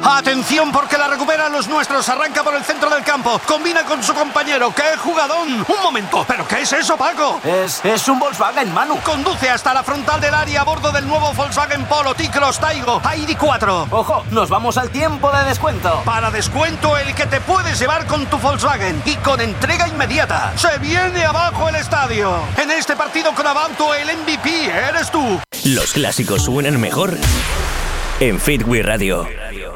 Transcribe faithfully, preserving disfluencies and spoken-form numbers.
Atención porque la recuperan los nuestros. Arranca por el centro del campo. Combina con su compañero. ¡Qué jugadón! Un momento. ¿Pero qué es eso, Paco? Es, es un Volkswagen, Manu. Conduce hasta la frontal del área a bordo del nuevo Volkswagen Polo, T-Cross, Taigo, I D cuatro. Ojo, nos vamos al tiempo de descuento. Para descuento el que te puedes llevar con tu Volkswagen y con entrega inmediata. Se viene abajo el estadio. En este partido con Avanto el M V P eres tú. Los clásicos suenan mejor en Fit We Radio.